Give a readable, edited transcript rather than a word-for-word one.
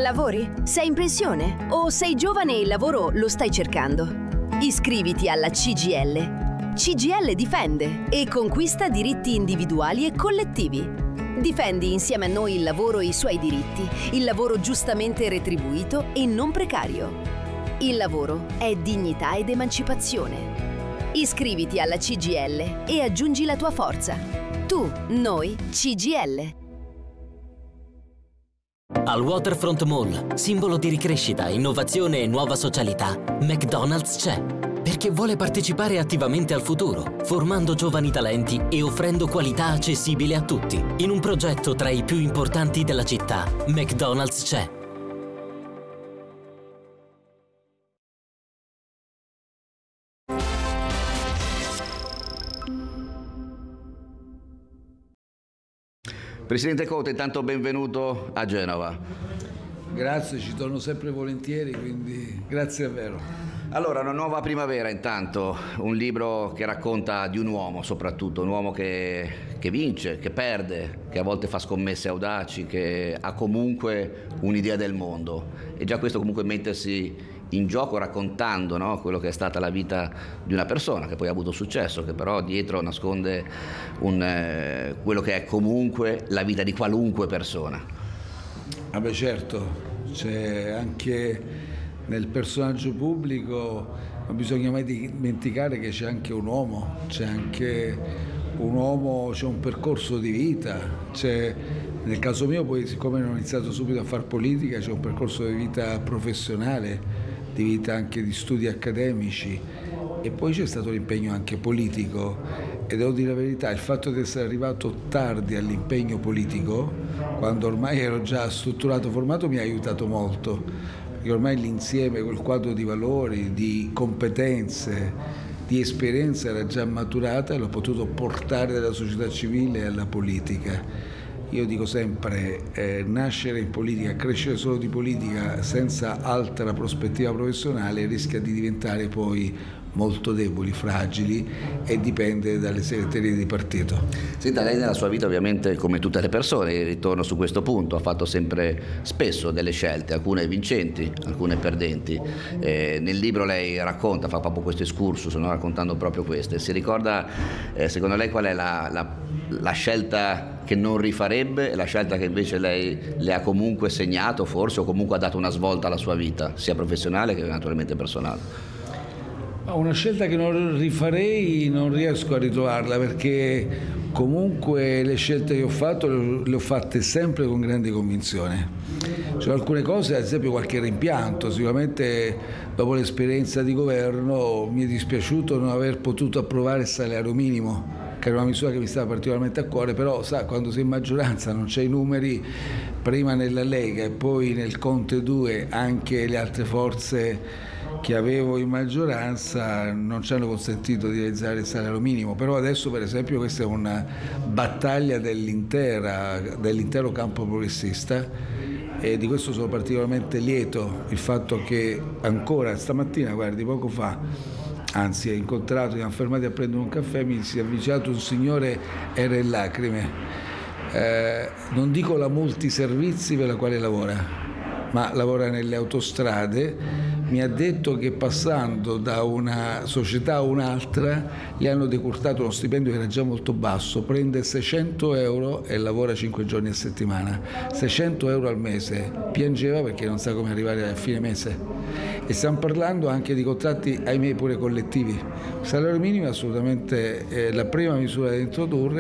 Lavori? Sei in pensione? O sei giovane e il lavoro lo stai cercando? Iscriviti alla CGIL. CGIL difende e conquista diritti individuali e collettivi. Difendi insieme a noi il lavoro e i suoi diritti, il lavoro giustamente retribuito e non precario. Il lavoro è dignità ed emancipazione. Iscriviti alla CGIL e aggiungi la tua forza. Tu, noi, CGIL. Al Waterfront Mall, simbolo di ricrescita, innovazione e nuova socialità, McDonald's c'è. Perché vuole partecipare attivamente al futuro, formando giovani talenti e offrendo qualità accessibile a tutti. In un progetto tra i più importanti della città, McDonald's c'è. Presidente Conte, intanto benvenuto a Genova. Grazie, ci torno sempre volentieri, quindi grazie davvero. Allora, Una nuova primavera intanto, un libro che racconta di un uomo soprattutto, un uomo che vince, che perde, che a volte fa scommesse audaci, che ha comunque un'idea del mondo. E già questo comunque mettersi in gioco raccontando, no, quello che è stata la vita di una persona che poi ha avuto successo, che però dietro nasconde quello che è comunque la vita di qualunque persona. Vabbè, certo, c'è anche nel personaggio pubblico, non bisogna mai dimenticare che c'è anche un uomo, c'è un percorso di vita, nel caso mio poi, siccome non ho iniziato subito a fare politica, c'è un percorso di vita professionale, di vita anche di studi accademici, e poi c'è stato l'impegno anche politico, e devo dire la verità, il fatto di essere arrivato tardi all'impegno politico, quando ormai ero già strutturato, formato, mi ha aiutato molto, perché ormai l'insieme, quel quadro di valori, di competenze, di esperienza era già maturata e l'ho potuto portare dalla società civile alla politica. Io dico sempre, nascere in politica, crescere solo di politica senza altra prospettiva professionale rischia di diventare poi molto deboli, fragili, e dipende dalle segreterie di partito. Senta, lei nella sua vita ovviamente, come tutte le persone, ritorno su questo punto, ha fatto sempre spesso delle scelte, alcune vincenti, alcune perdenti. Nel libro lei racconta, fa proprio questo excursus, no? Raccontando proprio queste. Si ricorda, secondo lei, qual è la scelta che non rifarebbe e la scelta che invece lei le ha comunque segnato, forse, o comunque ha dato una svolta alla sua vita, sia professionale che naturalmente personale? Una scelta che non rifarei, non riesco a ritrovarla, perché comunque le scelte che ho fatto le ho fatte sempre con grande convinzione. C'è alcune cose, ad esempio qualche rimpianto, sicuramente dopo l'esperienza di governo mi è dispiaciuto non aver potuto approvare il salario minimo, che era una misura che mi stava particolarmente a cuore, però quando sei in maggioranza non c'è i numeri, prima nella Lega e poi nel Conte 2 anche le altre forze che avevo in maggioranza non ci hanno consentito di realizzare il salario minimo, però adesso per esempio questa è una battaglia dell'intero campo progressista, e di questo sono particolarmente lieto. Il fatto che ancora stamattina, guardi, poco fa, anzi, ho incontrato, siamo fermati a prendere un caffè, mi si è avvicinato un signore, era in lacrime, non dico la multiservizi per la quale lavora, ma lavora nelle autostrade. Mi ha detto che passando da una società a un'altra gli hanno decurtato uno stipendio che era già molto basso, prende 600 euro e lavora 5 giorni a settimana, 600 euro al mese, piangeva perché non sa come arrivare a fine mese. E stiamo parlando anche di contratti, ahimè, pure collettivi. Il salario minimo è assolutamente la prima misura da introdurre.